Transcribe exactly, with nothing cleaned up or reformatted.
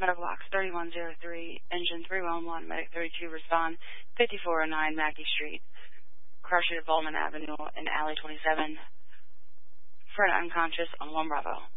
Metal Box thirty-one oh three, Engine three one one, Medic thirty-two, respond, fifty-four oh nine Mackey Street, Crusher, Bowman Avenue, and Alley twenty-seven, for an unconscious on one Bravo.